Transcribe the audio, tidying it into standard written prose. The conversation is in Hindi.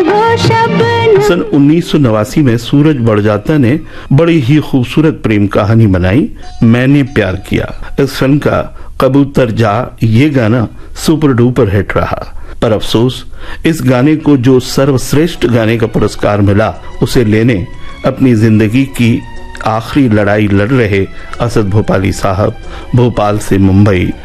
सन 1989 में सूरज बड़जात्या ने बड़ी ही खूबसूरत प्रेम कहानी बनाई, मैंने प्यार किया। इस फिल्म का कबूतर जा ये गाना सुपर डुपर हिट रहा, पर अफसोस इस गाने को जो सर्वश्रेष्ठ गाने का पुरस्कार मिला उसे लेने अपनी जिंदगी की आखिरी लड़ाई लड़ रहे असद भोपाली साहब भोपाल से मुंबई